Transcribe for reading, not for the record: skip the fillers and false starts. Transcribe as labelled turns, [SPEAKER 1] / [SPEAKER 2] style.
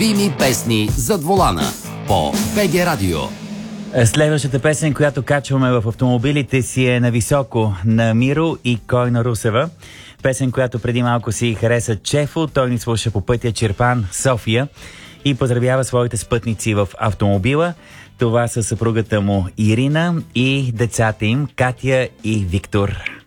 [SPEAKER 1] любими песни зад волана по БГ Радио.
[SPEAKER 2] Следващата песен, която качваме в автомобилите си, е "Нависоко" на Миро и Койна Русева. Песен, която преди малко си хареса Чефо. Той ни слуша по пътя Чирпан, София и поздравява своите спътници в автомобила. Това са съпругата му Ирина и децата им Катя и Виктор.